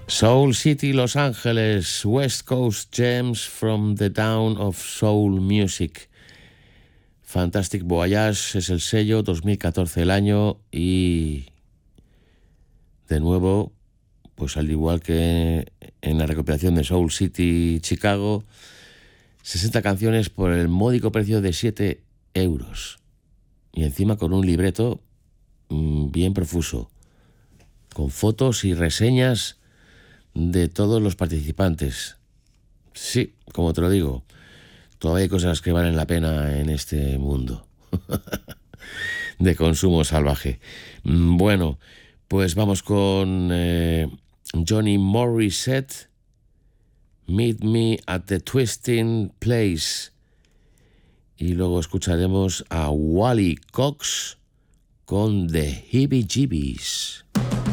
Soul City, Los Ángeles, West Coast Gems from the Dawn of Soul Music. Fantastic Voyage es el sello, 2014 el año, y de nuevo, pues al igual que en la recopilación de Soul City Chicago, 60 canciones por el módico precio de 7 euros. Y encima con un libreto bien profuso, con fotos y reseñas de todos los participantes. Sí, como te lo digo, todavía hay cosas que valen la pena en este mundo de consumo salvaje. Bueno, pues vamos con Johnny Morissette, Meet Me at the Twisting Place. Y luego escucharemos a Wally Cox con The Heebie Jeebies.